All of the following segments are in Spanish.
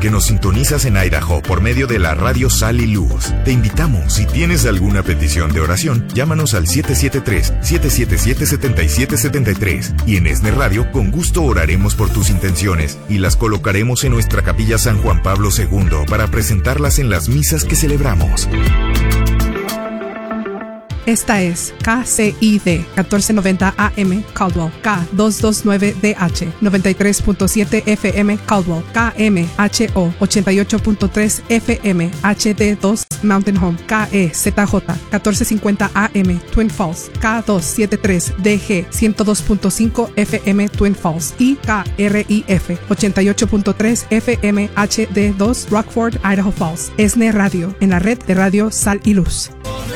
que nos sintonizas en Idaho por medio de la radio Sal y Luz. Te invitamos, si tienes alguna petición de oración, llámanos al 773-777-7773. Y en ESNE Radio, con gusto oraremos por tus intenciones y las colocaremos en nuestra capilla San Juan Pablo II para presentarlas en las misas que celebramos. Esta es KCID 1490 AM Caldwell, K229DH 93.7 FM Caldwell, KMHO 88.3 FM HD2 Mountain Home, KEZJ 1450 AM Twin Falls, K273DG 102.5 FM Twin Falls y KRIF 88.3 FM HD2 Rockford, Idaho Falls. ESNE Radio, en la red de radio Sal y Luz.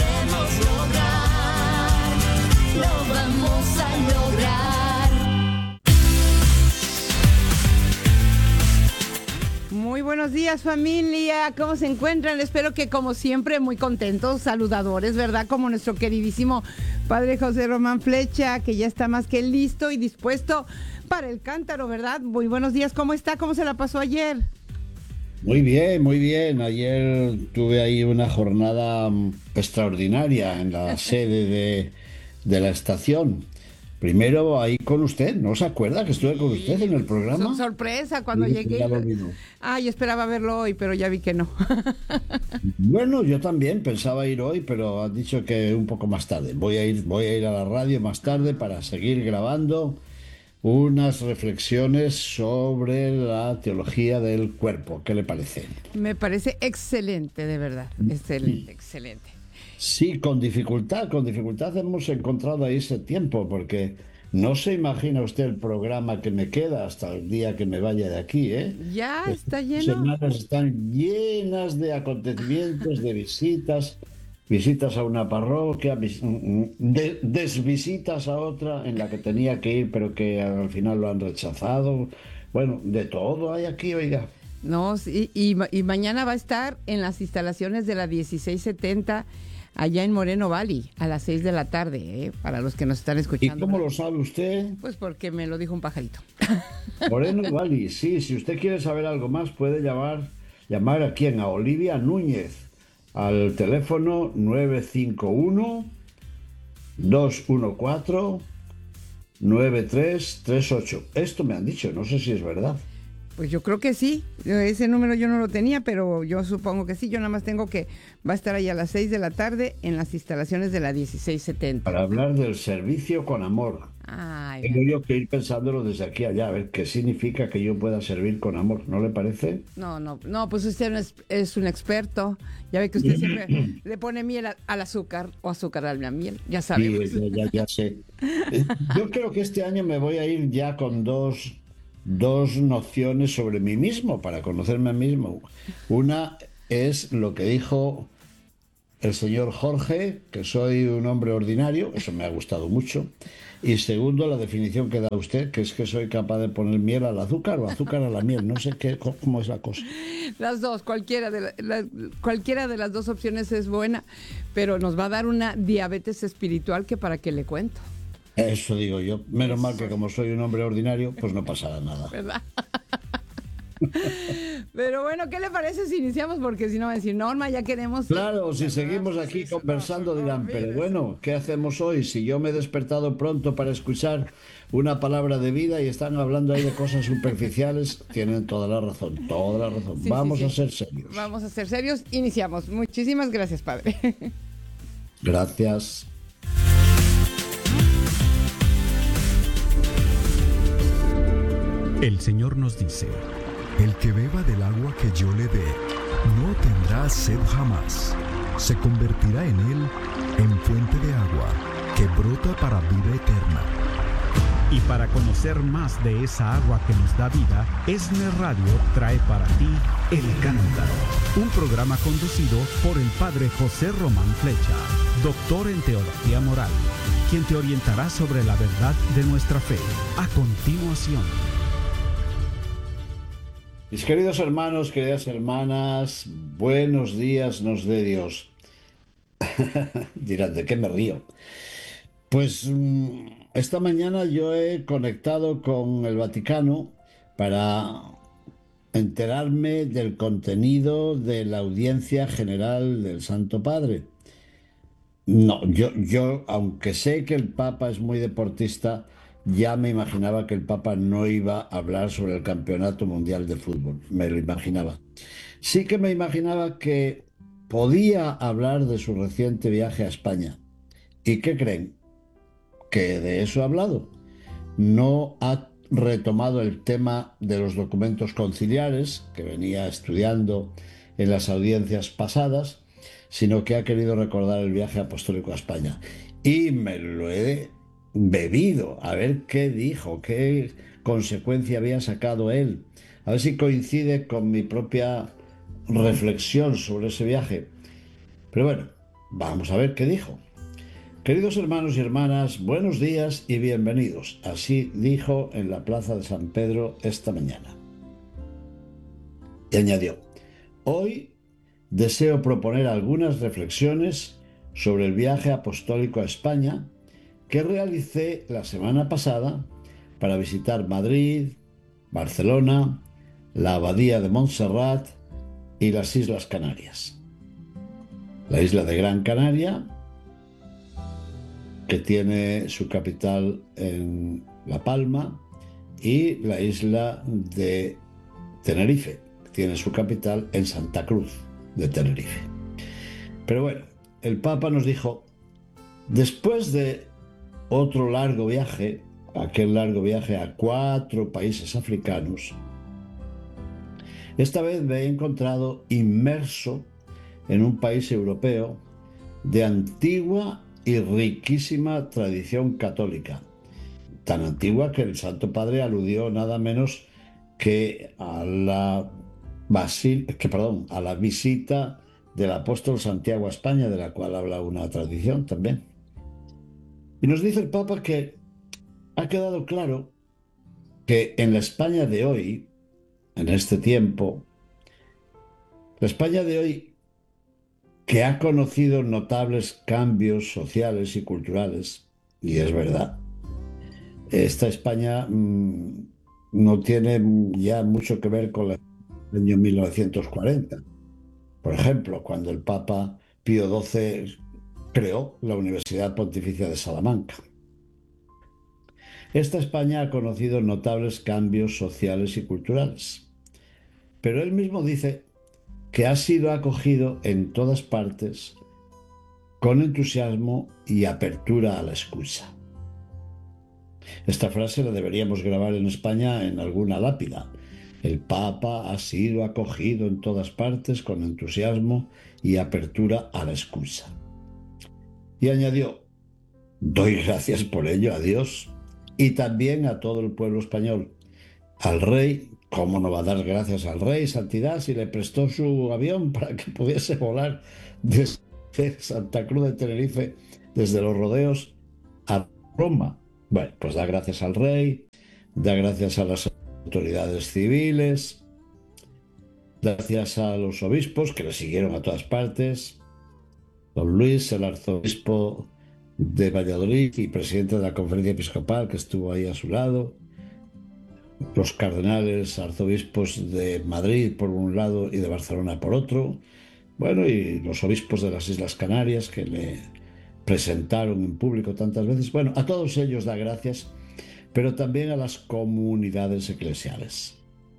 Buenos días, familia, ¿cómo se encuentran? Espero que, como siempre, muy contentos, saludadores, ¿verdad? Como nuestro queridísimo Padre José Román Flecha, que ya está más que listo y dispuesto para el cántaro, ¿verdad? Muy buenos días, ¿cómo está? ¿Cómo se la pasó ayer? Muy bien, muy bien. Ayer tuve ahí una jornada extraordinaria en la sede de la estación. Primero ahí con usted, ¿no se acuerda que estuve con usted en el programa? Sorpresa cuando Sí, llegué. Yo esperaba verlo hoy, pero ya vi que no. Bueno, yo también pensaba ir hoy, pero han dicho que un poco más tarde. Voy a ir a la radio más tarde para seguir grabando unas reflexiones sobre la teología del cuerpo. ¿Qué le parece? Me parece excelente, de verdad. Excelente, excelente. Sí, con dificultad hemos encontrado ahí ese tiempo, porque no se imagina usted el programa que me queda hasta el día que me vaya de aquí, ¿eh? Ya está lleno. Las semanas están llenas de acontecimientos, de visitas a una parroquia, desvisitas a otra en la que tenía que ir, pero que al final lo han rechazado. Bueno, de todo hay aquí, oiga. No, sí, y mañana va a estar en las instalaciones de la 1670 allá en Moreno Valley, a las 6 de la tarde, para los que nos están escuchando. ¿Y cómo lo sabe usted? Pues porque me lo dijo un pajarito. Moreno Valley, sí, si usted quiere saber algo más, puede llamar aquí a Olivia Núñez, al teléfono 951-214-9338. Esto me han dicho, no sé si es verdad. Pues yo creo que sí, ese número yo no lo tenía, pero yo supongo que sí. Yo nada más tengo que va a estar ahí a las 6 de la tarde en las instalaciones de la 1670. Para hablar del servicio con amor. Ay, tengo yo que ir pensándolo desde aquí allá, a ver qué significa que yo pueda servir con amor, ¿no le parece? No, pues usted es un experto. Ya ve que usted siempre le pone miel al azúcar o azúcar a la miel, ya sabemos. Sí, ya sé. Yo creo que este año me voy a ir ya con dos nociones sobre mí mismo, para conocerme a mí mismo. Una es lo que dijo el señor Jorge, que soy un hombre ordinario, eso me ha gustado mucho. Y segundo, la definición que da usted, que es que soy capaz de poner miel al azúcar o azúcar a la miel, no sé cómo es la cosa. Las dos, cualquiera de las dos opciones es buena, pero nos va a dar una diabetes espiritual que para qué le cuento. Eso digo yo. Menos mal que como soy un hombre ordinario, pues no pasará nada. ¿Verdad? Pero bueno, ¿qué le parece si iniciamos? Porque si no va a decir, Norma, ya queremos... Claro, si seguimos aquí conversando dirán, pero bueno, ¿qué hacemos hoy? Si yo me he despertado pronto para escuchar una palabra de vida y están hablando ahí de cosas superficiales, tienen toda la razón. Sí, Vamos a ser serios. Vamos a ser serios, iniciamos. Muchísimas gracias, padre. Gracias. El Señor nos dice: el que beba del agua que yo le dé, no tendrá sed jamás. Se convertirá en él en fuente de agua que brota para vida eterna. Y para conocer más de esa agua que nos da vida, ESNE Radio trae para ti El Cántaro, un programa conducido por el Padre José Román Flecha, doctor en Teología Moral, quien te orientará sobre la verdad de nuestra fe. A continuación. Mis queridos hermanos, queridas hermanas, buenos días nos dé Dios. Dirán, ¿de qué me río? Pues esta mañana yo he conectado con el Vaticano para enterarme del contenido de la audiencia general del Santo Padre. No, yo, aunque sé que el Papa es muy deportista, ya me imaginaba que el Papa no iba a hablar sobre el Campeonato Mundial de Fútbol. Me lo imaginaba. Sí que me imaginaba que podía hablar de su reciente viaje a España. ¿Y qué creen? Que de eso ha hablado. No ha retomado el tema de los documentos conciliares que venía estudiando en las audiencias pasadas, sino que ha querido recordar el viaje apostólico a España. Y me lo he bebido, a ver qué dijo, qué consecuencia había sacado él, a ver si coincide con mi propia reflexión sobre ese viaje. Pero bueno, vamos a ver qué dijo. Queridos hermanos y hermanas, buenos días y bienvenidos. Así dijo en la plaza de San Pedro esta mañana. Y añadió, hoy deseo proponer algunas reflexiones sobre el viaje apostólico a España que realicé la semana pasada para visitar Madrid, Barcelona, la Abadía de Montserrat y las Islas Canarias. La isla de Gran Canaria, que tiene su capital en La Palma, y la isla de Tenerife, que tiene su capital en Santa Cruz de Tenerife. Pero bueno, el Papa nos dijo, después de otro largo viaje, aquel largo viaje a 4 países africanos, esta vez me he encontrado inmerso en un país europeo de antigua y riquísima tradición católica, tan antigua que el Santo Padre aludió nada menos que a la visita del apóstol Santiago a España, de la cual habla una tradición también. Y nos dice el Papa que ha quedado claro que en la España de hoy, en este tiempo, la España de hoy, que ha conocido notables cambios sociales y culturales, y es verdad, esta España no tiene ya mucho que ver con la del año 1940. Por ejemplo, cuando el Papa Pío XII creó la Universidad Pontificia de Salamanca. Esta España ha conocido notables cambios sociales y culturales, pero él mismo dice que ha sido acogido en todas partes con entusiasmo y apertura a la escucha. Esta frase la deberíamos grabar en España en alguna lápida. El Papa ha sido acogido en todas partes con entusiasmo y apertura a la escucha. Y añadió, doy gracias por ello a Dios y también a todo el pueblo español. Al rey, ¿cómo no va a dar gracias al rey, santidad, si le prestó su avión para que pudiese volar desde Santa Cruz de Tenerife, desde los rodeos a Roma? Bueno, pues da gracias al rey, da gracias a las autoridades civiles, gracias a los obispos que le siguieron a todas partes, don Luis, el arzobispo de Valladolid y presidente de la conferencia episcopal que estuvo ahí a su lado, los cardenales, arzobispos de Madrid por un lado y de Barcelona por otro, bueno, y los obispos de las Islas Canarias que le presentaron en público tantas veces. Bueno, a todos ellos da gracias, pero también a las comunidades eclesiales.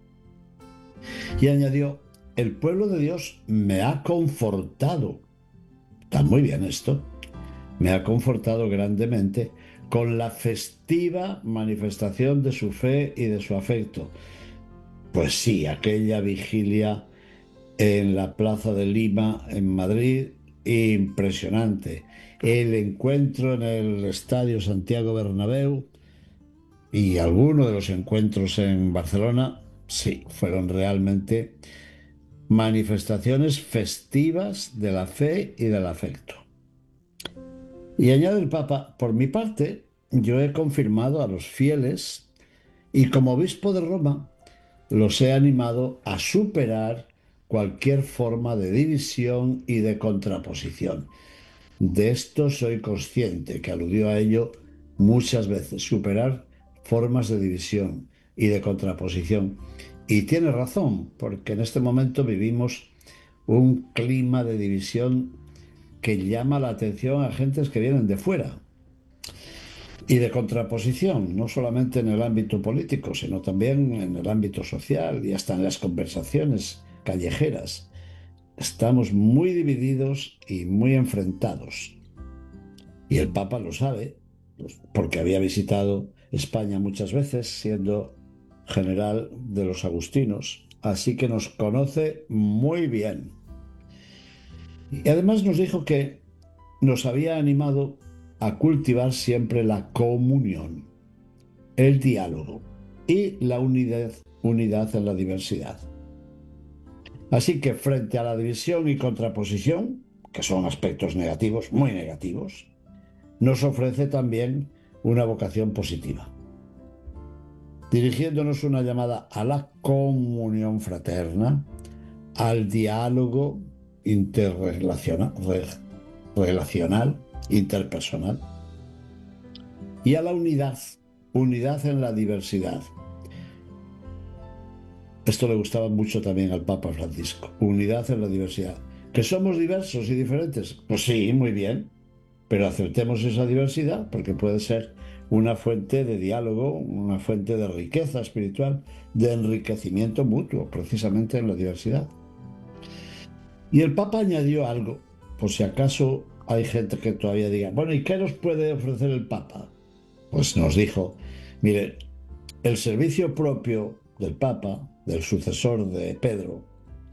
Y añadió, el pueblo de Dios me ha confortado. Está muy bien esto. Me ha confortado grandemente con la festiva manifestación de su fe y de su afecto. Pues sí, aquella vigilia en la Plaza de Lima, en Madrid, impresionante. El encuentro en el Estadio Santiago Bernabéu y algunos de los encuentros en Barcelona, sí, fueron realmente manifestaciones festivas de la fe y del afecto. Y añade el Papa, por mi parte, yo he confirmado a los fieles y como obispo de Roma los he animado a superar cualquier forma de división y de contraposición. De esto soy consciente, que aludió a ello muchas veces, superar formas de división y de contraposición. Y tiene razón, porque en este momento vivimos un clima de división que llama la atención a gentes que vienen de fuera y de contraposición, no solamente en el ámbito político, sino también en el ámbito social y hasta en las conversaciones callejeras. Estamos muy divididos y muy enfrentados. Y el Papa lo sabe, porque había visitado España muchas veces, siendo general de los agustinos, así que nos conoce muy bien. Y además nos dijo que nos había animado a cultivar siempre la comunión, el diálogo y la unidad en la diversidad. Así que frente a la división y contraposición, que son aspectos negativos, muy negativos, nos ofrece también una vocación positiva, dirigiéndonos una llamada a la comunión fraterna, al diálogo relacional, interpersonal, y a la unidad en la diversidad. Esto le gustaba mucho también al Papa Francisco, unidad en la diversidad. ¿Que somos diversos y diferentes? Pues sí, muy bien, pero aceptemos esa diversidad porque puede ser una fuente de diálogo, una fuente de riqueza espiritual, de enriquecimiento mutuo, precisamente en la diversidad. Y el Papa añadió algo, por si acaso hay gente que todavía diga, bueno, ¿y qué nos puede ofrecer el Papa? Pues nos dijo, mire, el servicio propio del Papa, del sucesor de Pedro,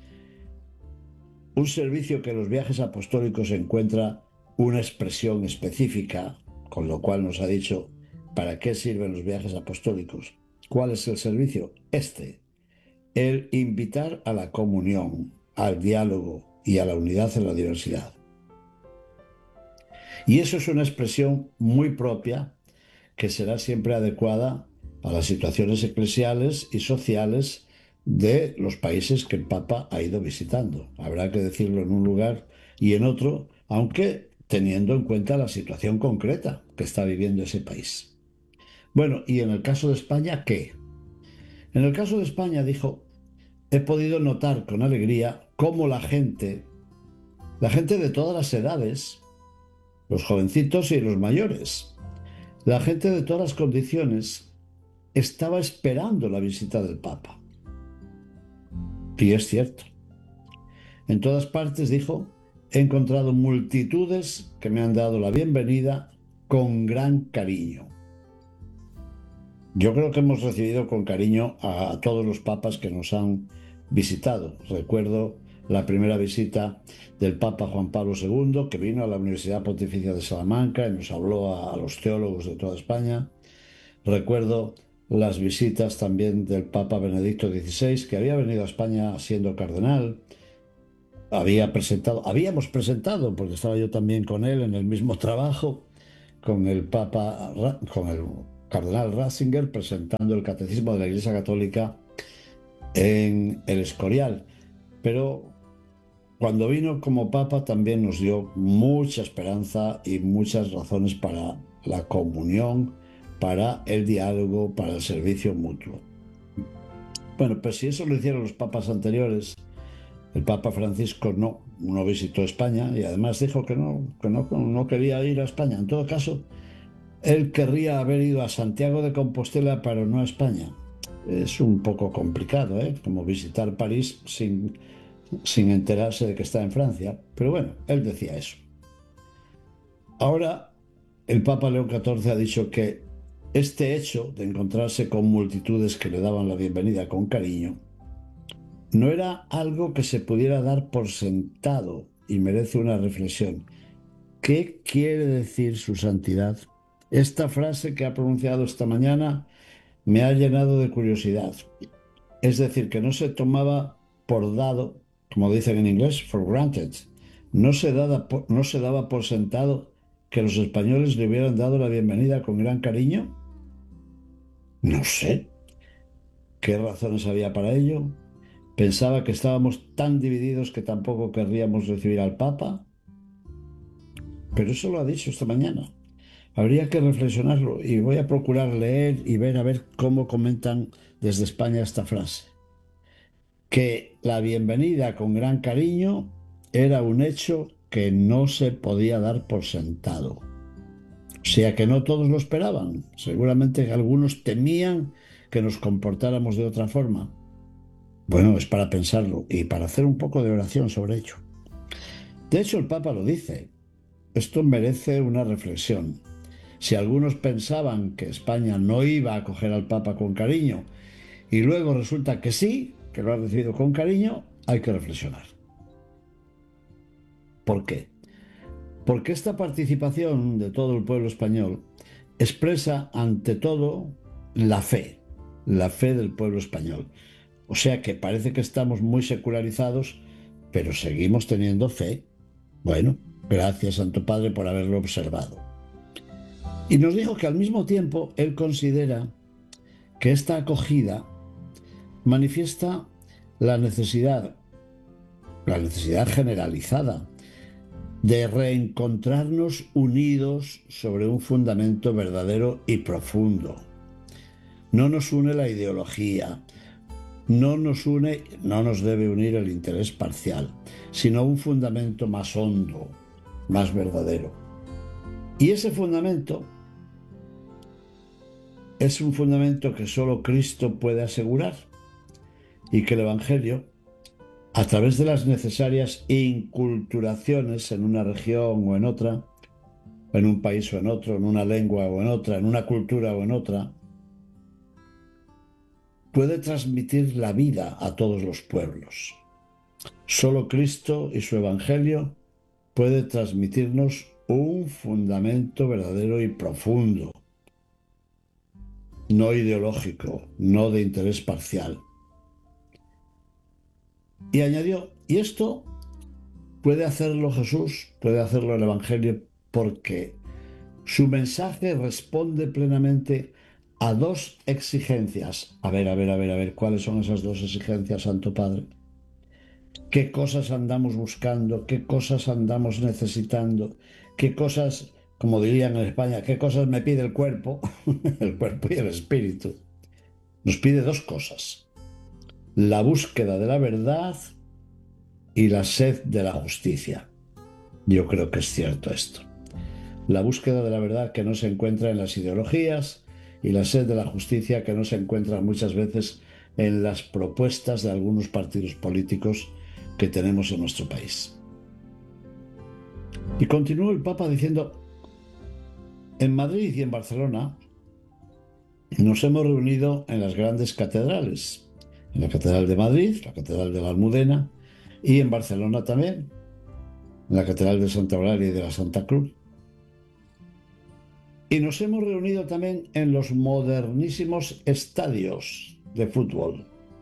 un servicio que en los viajes apostólicos encuentra una expresión específica, con lo cual nos ha dicho para qué sirven los viajes apostólicos. ¿Cuál es el servicio? El invitar a la comunión, al diálogo y a la unidad en la diversidad. Y eso es una expresión muy propia que será siempre adecuada a las situaciones eclesiales y sociales de los países que el Papa ha ido visitando. Habrá que decirlo en un lugar y en otro, aunque teniendo en cuenta la situación concreta que está viviendo ese país. Bueno, y en el caso de España, ¿qué? En el caso de España, dijo, he podido notar con alegría cómo la gente de todas las edades, los jovencitos y los mayores, la gente de todas las condiciones, estaba esperando la visita del Papa. Y es cierto. En todas partes, dijo, he encontrado multitudes que me han dado la bienvenida con gran cariño. Yo creo que hemos recibido con cariño a todos los papas que nos han visitado. Recuerdo la primera visita del Papa Juan Pablo II, que vino a la Universidad Pontificia de Salamanca y nos habló a los teólogos de toda España. Recuerdo las visitas también del Papa Benedicto XVI, que había venido a España siendo cardenal. Habíamos presentado, porque estaba yo también con él en el mismo trabajo, con el cardenal Ratzinger, presentando el Catecismo de la Iglesia Católica en el Escorial. Pero cuando vino como Papa también nos dio mucha esperanza y muchas razones para la comunión, para el diálogo, para el servicio mutuo. Bueno, pues si eso lo hicieron los papas anteriores, el Papa Francisco no visitó España y además dijo que no quería ir a España. En todo caso, él querría haber ido a Santiago de Compostela, pero no a España. Es un poco complicado, como visitar París sin enterarse de que está en Francia. Pero bueno, él decía eso. Ahora, el Papa León XIV ha dicho que este hecho de encontrarse con multitudes que le daban la bienvenida con cariño no era algo que se pudiera dar por sentado y merece una reflexión. ¿Qué quiere decir su santidad? Esta frase que ha pronunciado esta mañana me ha llenado de curiosidad. Es decir, que no se tomaba por dado, como dicen en inglés, for granted. No se daba por sentado que los españoles le hubieran dado la bienvenida con gran cariño. No sé qué razones había para ello. Pensaba que estábamos tan divididos que tampoco querríamos recibir al Papa. Pero eso lo ha dicho esta mañana. Habría que reflexionarlo y voy a procurar leer y ver a ver cómo comentan desde España esta frase. que la bienvenida con gran cariño era un hecho que no se podía dar por sentado. O sea que no todos lo esperaban. Seguramente algunos temían que nos comportáramos de otra forma. Bueno, es para pensarlo y para hacer un poco de oración sobre ello. De hecho, el Papa lo dice. Esto merece una reflexión. Si algunos pensaban que España no iba a acoger al Papa con cariño y luego resulta que sí, que lo ha recibido con cariño, hay que reflexionar. ¿Por qué? Porque esta participación de todo el pueblo español expresa ante todo la fe del pueblo español. O sea que parece que estamos muy secularizados, pero seguimos teniendo fe. Bueno, gracias Santo Padre por haberlo observado. Y nos dijo que al mismo tiempo él considera que esta acogida manifiesta la necesidad generalizada de reencontrarnos unidos sobre un fundamento verdadero y profundo. No nos une la ideología, no nos debe unir el interés parcial, sino un fundamento más hondo, más verdadero. Y ese fundamento es un fundamento que solo Cristo puede asegurar y que el Evangelio, a través de las necesarias inculturaciones en una región o en otra, en un país o en otro, en una lengua o en otra, en una cultura o en otra, puede transmitir la vida a todos los pueblos. Solo Cristo y su Evangelio puede transmitirnos un fundamento verdadero y profundo, no ideológico, no de interés parcial. Y añadió, y esto puede hacerlo Jesús, puede hacerlo el Evangelio, porque su mensaje responde plenamente a dos exigencias. A ver, ¿cuáles son esas dos exigencias, Santo Padre? ¿Qué cosas andamos buscando? ¿Qué cosas andamos necesitando? ¿Qué cosas, como dirían en España, qué cosas me pide el cuerpo? El cuerpo y el espíritu. Nos pide dos cosas: la búsqueda de la verdad y la sed de la justicia. Yo creo que es cierto esto. La búsqueda de la verdad que no se encuentra en las ideologías y la sed de la justicia que no se encuentra muchas veces en las propuestas de algunos partidos políticos que tenemos en nuestro país. Y continuó el Papa diciendo: en Madrid y en Barcelona nos hemos reunido en las grandes catedrales, en la Catedral de Madrid, la Catedral de la Almudena, y en Barcelona también, en la Catedral de Santa Eulalia y de la Santa Cruz. Y nos hemos reunido también en los modernísimos estadios de fútbol,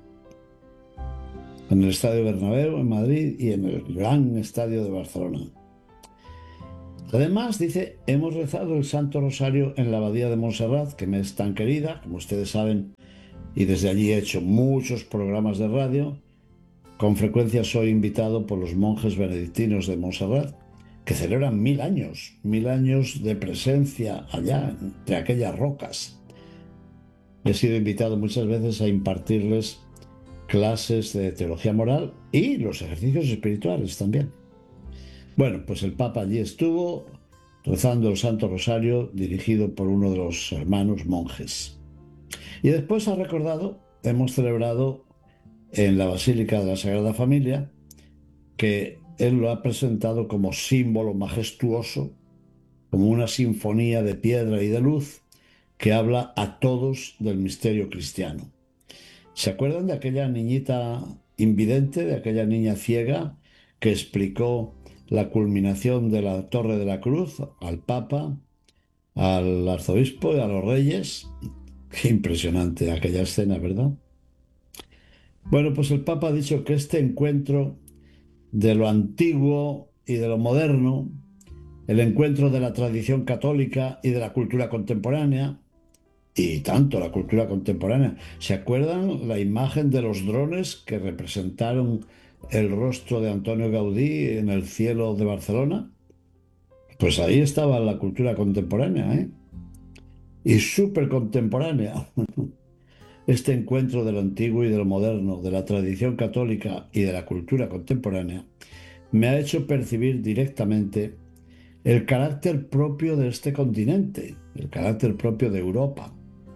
en el Estadio Bernabéu en Madrid y en el gran estadio de Barcelona. Además, dice, hemos rezado el Santo Rosario en la Abadía de Montserrat, que me es tan querida, como ustedes saben, y desde allí he hecho muchos programas de radio. Con frecuencia soy invitado por los monjes benedictinos de Montserrat, que celebran 1000 años de presencia allá, entre aquellas rocas. He sido invitado muchas veces a impartirles clases de teología moral y los ejercicios espirituales también. Bueno, pues el Papa allí estuvo rezando el Santo Rosario, dirigido por uno de los hermanos monjes. Y después ha recordado, hemos celebrado en la Basílica de la Sagrada Familia, que él lo ha presentado como símbolo majestuoso, como una sinfonía de piedra y de luz que habla a todos del misterio cristiano. ¿Se acuerdan de aquella niñita invidente, de aquella niña ciega que explicó la culminación de la Torre de la Cruz al Papa, al arzobispo y a los reyes? Qué impresionante aquella escena, ¿verdad? Bueno, pues el Papa ha dicho que este encuentro de lo antiguo y de lo moderno, el encuentro de la tradición católica y de la cultura contemporánea, y tanto la cultura contemporánea. ¿Se acuerdan la imagen de los drones que representaron el rostro de Antonio Gaudí en el cielo de Barcelona? Pues ahí estaba la cultura contemporánea, ¿eh? Y súper contemporánea. Este encuentro de lo antiguo y de lo moderno, de la tradición católica y de la cultura contemporánea, me ha hecho percibir directamente el carácter propio de este continente, el carácter propio de Europa,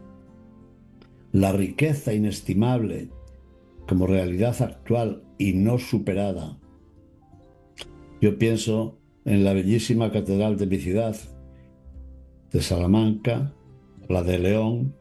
la riqueza inestimable como realidad actual y no superada. Yo pienso en la bellísima catedral de mi ciudad, de Salamanca, la de León,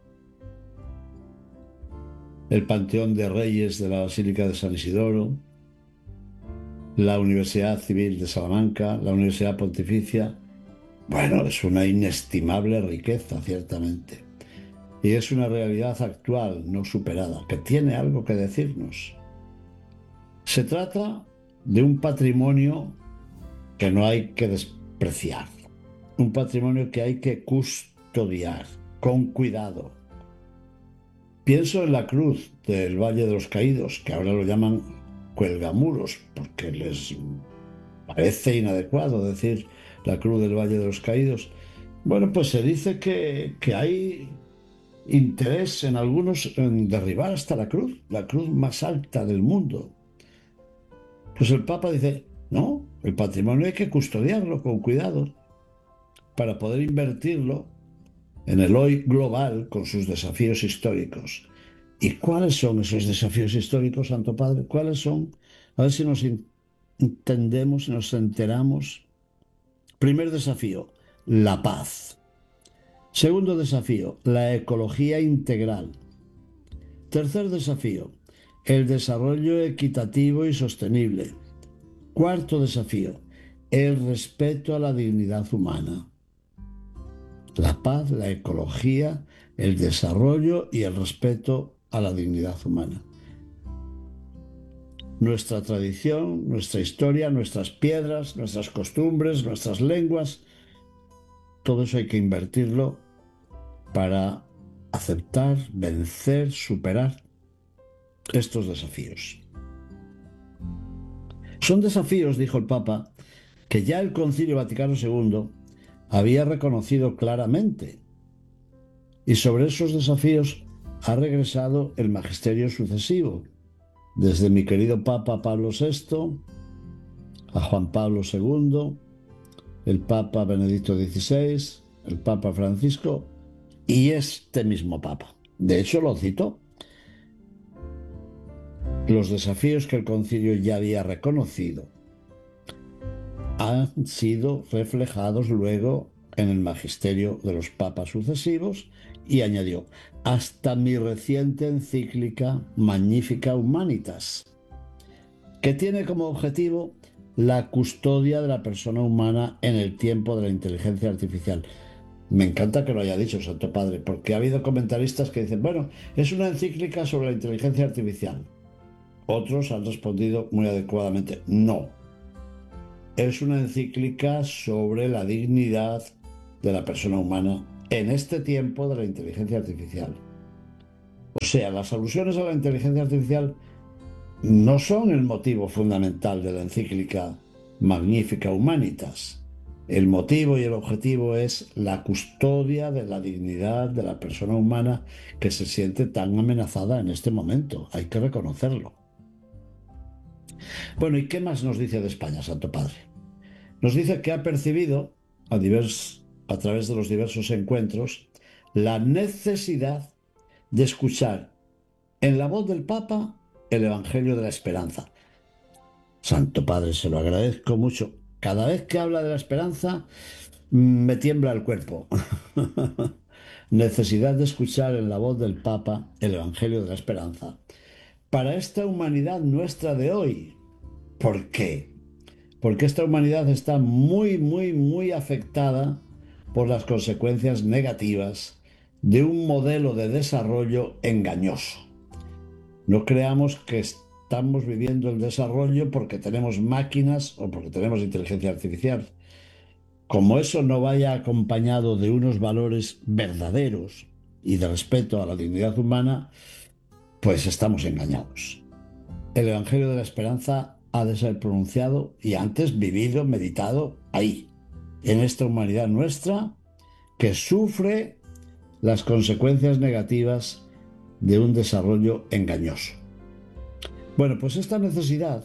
el Panteón de Reyes de la Basílica de San Isidoro, la Universidad Civil de Salamanca, la Universidad Pontificia. Bueno, es una inestimable riqueza, ciertamente. Y es una realidad actual, no superada, que tiene algo que decirnos. Se trata de un patrimonio que no hay que despreciar, un patrimonio que hay que custodiar con cuidado. Pienso en la cruz del Valle de los Caídos, que ahora lo llaman cuelgamuros, porque les parece inadecuado decir la cruz del Valle de los Caídos. Bueno, pues se dice que hay interés en algunos en derribar hasta la cruz más alta del mundo. Pues el Papa dice, no, el patrimonio hay que custodiarlo con cuidado para poder invertirlo en el hoy global con sus desafíos históricos. ¿Y cuáles son esos desafíos históricos, Santo Padre? ¿Cuáles son? A ver si nos entendemos y nos enteramos. Primer desafío, la paz. Segundo desafío, la ecología integral. Tercer desafío, el desarrollo equitativo y sostenible. Cuarto desafío, el respeto a la dignidad humana. La paz, la ecología, el desarrollo y el respeto a la dignidad humana. Nuestra tradición, nuestra historia, nuestras piedras, nuestras costumbres, nuestras lenguas, todo eso hay que invertirlo para aceptar, vencer, superar estos desafíos. Son desafíos, dijo el Papa, que ya el Concilio Vaticano II había reconocido claramente. Y sobre esos desafíos ha regresado el magisterio sucesivo, desde mi querido Papa Pablo VI, a Juan Pablo II, el Papa Benedicto XVI, el Papa Francisco y este mismo Papa. De hecho, lo citó. Los desafíos que el concilio ya había reconocido han sido reflejados luego en el magisterio de los papas sucesivos y añadió, hasta mi reciente encíclica Magnificat Humanitas, que tiene como objetivo la custodia de la persona humana en el tiempo de la inteligencia artificial. Me encanta que lo haya dicho, Santo Padre, porque ha habido comentaristas que dicen, bueno, es una encíclica sobre la inteligencia artificial. Otros han respondido muy adecuadamente, no. Es una encíclica sobre la dignidad de la persona humana en este tiempo de la inteligencia artificial. O sea, las alusiones a la inteligencia artificial no son el motivo fundamental de la encíclica Magnificat Humanitas. El motivo y el objetivo es la custodia de la dignidad de la persona humana que se siente tan amenazada en este momento. Hay que reconocerlo. Bueno, ¿y qué más nos dice de España, Santo Padre? Nos dice que ha percibido, a través de los diversos encuentros, la necesidad de escuchar en la voz del Papa el Evangelio de la Esperanza. Santo Padre, se lo agradezco mucho. Cada vez que habla de la esperanza, me tiembla el cuerpo. Necesidad de escuchar en la voz del Papa el Evangelio de la Esperanza. Para esta humanidad nuestra de hoy. ¿Por qué? Porque esta humanidad está muy afectada por las consecuencias negativas de un modelo de desarrollo engañoso. No creamos que estamos viviendo el desarrollo porque tenemos máquinas o porque tenemos inteligencia artificial. Como eso no vaya acompañado de unos valores verdaderos y de respeto a la dignidad humana, pues estamos engañados. El Evangelio de la Esperanza ha de ser pronunciado y antes vivido, meditado ahí, en esta humanidad nuestra que sufre las consecuencias negativas de un desarrollo engañoso. Bueno, pues esta necesidad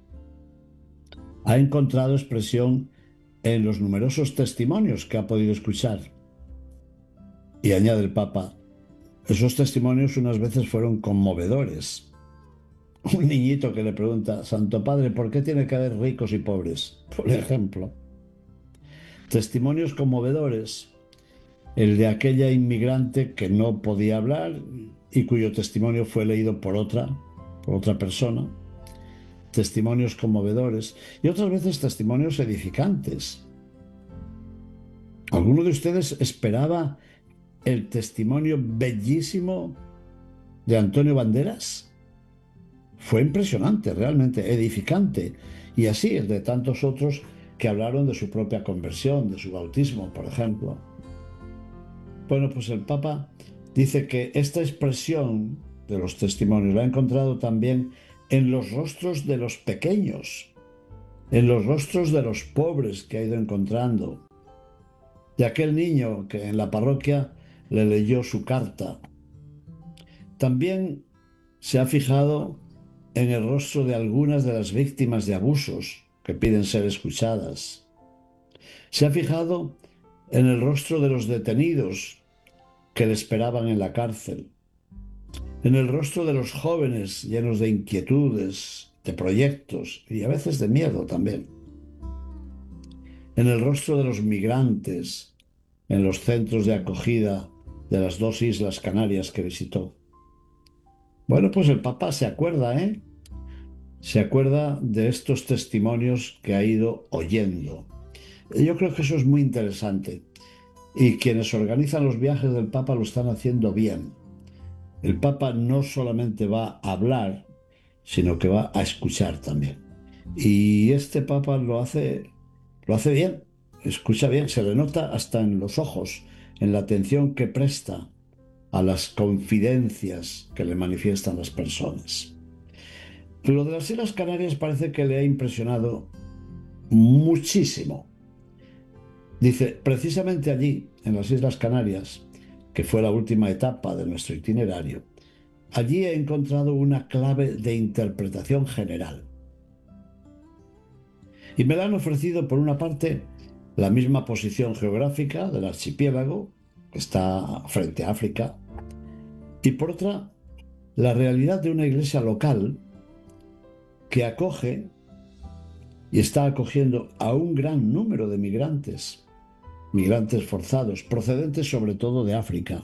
ha encontrado expresión en los numerosos testimonios que ha podido escuchar. Y añade el Papa, esos testimonios unas veces fueron conmovedores. Un niñito que le pregunta, Santo Padre, ¿por qué tiene que haber ricos y pobres? Por ejemplo. Testimonios conmovedores. El de aquella inmigrante que no podía hablar y cuyo testimonio fue leído por otra persona. Testimonios conmovedores y otras veces testimonios edificantes. ¿Alguno de ustedes esperaba el testimonio bellísimo de Antonio Banderas? Fue impresionante, realmente edificante, y así el de tantos otros que hablaron de su propia conversión, de su bautismo, por ejemplo. Bueno, pues el Papa dice que esta expresión de los testimonios la ha encontrado también en los rostros de los pequeños, en los rostros de los pobres que ha ido encontrando, de aquel niño que en la parroquia le leyó su carta. También se ha fijado en el rostro de algunas de las víctimas de abusos que piden ser escuchadas. Se ha fijado en el rostro de los detenidos que le esperaban en la cárcel, en el rostro de los jóvenes llenos de inquietudes, de proyectos y a veces de miedo también, en el rostro de los migrantes en los centros de acogida de las 2 islas Canarias que visitó. Bueno, pues el Papa se acuerda, Se acuerda de estos testimonios que ha ido oyendo. Yo creo que eso es muy interesante. Y quienes organizan los viajes del Papa lo están haciendo bien. El Papa no solamente va a hablar, sino que va a escuchar también. Y este Papa lo hace bien, escucha bien, se le nota hasta en los ojos, en la atención que presta a las confidencias que le manifiestan las personas. Lo de las Islas Canarias parece que le ha impresionado muchísimo. Dice, precisamente allí, en las Islas Canarias, que fue la última etapa de nuestro itinerario, allí he encontrado una clave de interpretación general. Y me la han ofrecido, por una parte, la misma posición geográfica del archipiélago, que está frente a África, y por otra, la realidad de una iglesia local que acoge y está acogiendo a un gran número de migrantes forzados, procedentes sobre todo de África.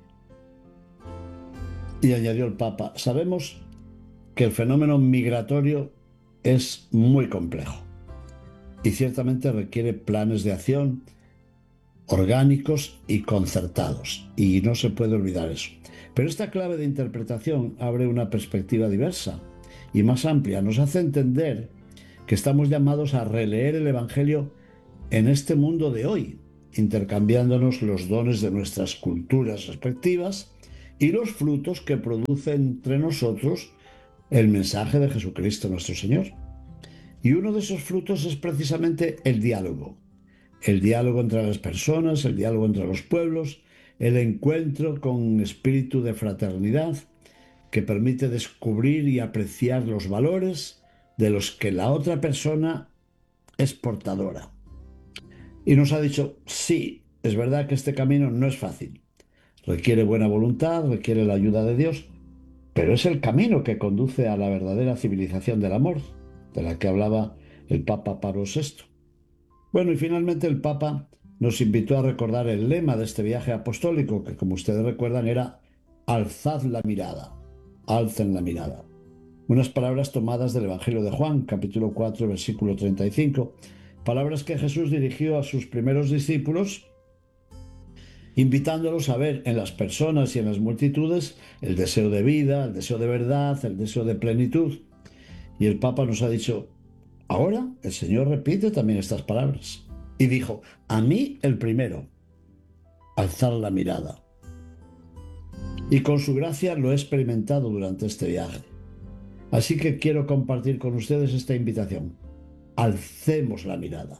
Y añadió el Papa, sabemos que el fenómeno migratorio es muy complejo y ciertamente requiere planes de acción orgánicos y concertados, y no se puede olvidar eso. Pero esta clave de interpretación abre una perspectiva diversa y más amplia, nos hace entender que estamos llamados a releer el Evangelio en este mundo de hoy, intercambiándonos los dones de nuestras culturas respectivas y los frutos que produce entre nosotros el mensaje de Jesucristo nuestro Señor. Y uno de esos frutos es precisamente el diálogo entre las personas, el diálogo entre los pueblos, el encuentro con espíritu de fraternidad que permite descubrir y apreciar los valores de los que la otra persona es portadora. Y nos ha dicho, sí, es verdad que este camino no es fácil. Requiere buena voluntad, requiere la ayuda de Dios, pero es el camino que conduce a la verdadera civilización del amor, de la que hablaba el Papa Pablo VI. Bueno, y finalmente el Papa nos invitó a recordar el lema de este viaje apostólico, que como ustedes recuerdan era alzad la mirada, alcen la mirada. Unas palabras tomadas del Evangelio de Juan, capítulo 4, versículo 35, palabras que Jesús dirigió a sus primeros discípulos, invitándolos a ver en las personas y en las multitudes el deseo de vida, el deseo de verdad, el deseo de plenitud. Y el Papa nos ha dicho, ahora el Señor repite también estas palabras. Y dijo, a mí el primero, alzar la mirada. Y con su gracia lo he experimentado durante este viaje. Así que quiero compartir con ustedes esta invitación. Alcemos la mirada.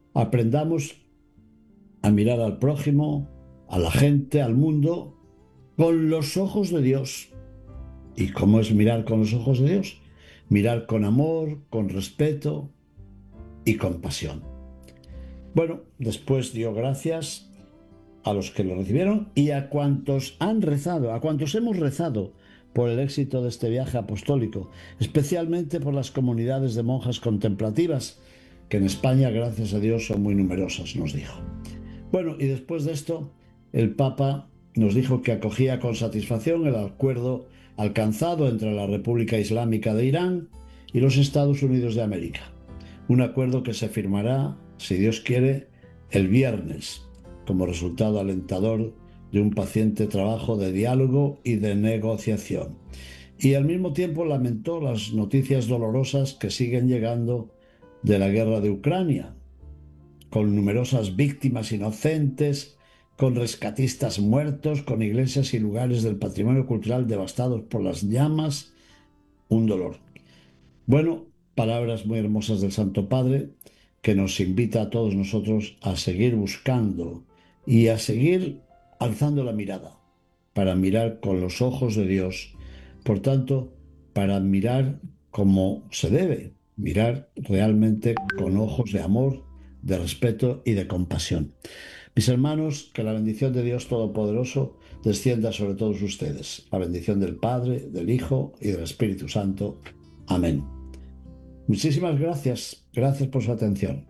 Aprendamos a mirar al prójimo, a la gente, al mundo, con los ojos de Dios. ¿Y cómo es mirar con los ojos de Dios? Mirar con amor, con respeto y compasión. Bueno, después dio gracias a los que lo recibieron y a cuantos han rezado, a cuantos hemos rezado por el éxito de este viaje apostólico, especialmente por las comunidades de monjas contemplativas, que en España, gracias a Dios, son muy numerosas, nos dijo. Bueno, y después de esto, el Papa nos dijo que acogía con satisfacción el acuerdo alcanzado entre la República Islámica de Irán y los Estados Unidos de América. Un acuerdo que se firmará, si Dios quiere, el viernes, como resultado alentador de un paciente trabajo de diálogo y de negociación. Y al mismo tiempo lamentó las noticias dolorosas que siguen llegando de la guerra de Ucrania, con numerosas víctimas inocentes, con rescatistas muertos, con iglesias y lugares del patrimonio cultural devastados por las llamas. Un dolor. Bueno, palabras muy hermosas del Santo Padre, que nos invita a todos nosotros a seguir buscando y a seguir alzando la mirada, para mirar con los ojos de Dios. Por tanto, para mirar como se debe, mirar realmente con ojos de amor, de respeto y de compasión. Mis hermanos, que la bendición de Dios Todopoderoso descienda sobre todos ustedes. La bendición del Padre, del Hijo y del Espíritu Santo. Amén. Muchísimas gracias. Gracias por su atención.